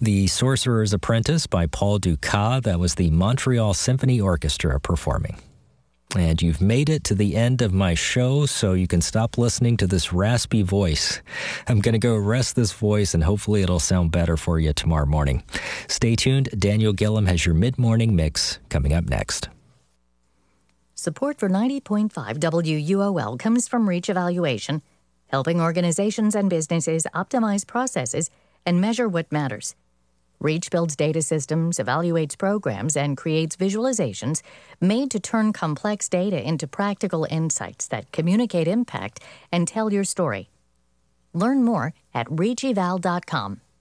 The Sorcerer's Apprentice by Paul Dukas. That was the Montreal Symphony Orchestra performing. And you've made it to the end of my show, so you can stop listening to this raspy voice. I'm going to go rest this voice, and hopefully it'll sound better for you tomorrow morning. Stay tuned. Daniel Gillum has your mid-morning mix coming up next. Support for 90.5 WUOL comes from Reach Evaluation, helping organizations and businesses optimize processes and measure what matters. Reach builds data systems, evaluates programs, and creates visualizations made to turn complex data into practical insights that communicate impact and tell your story. Learn more at reacheval.com.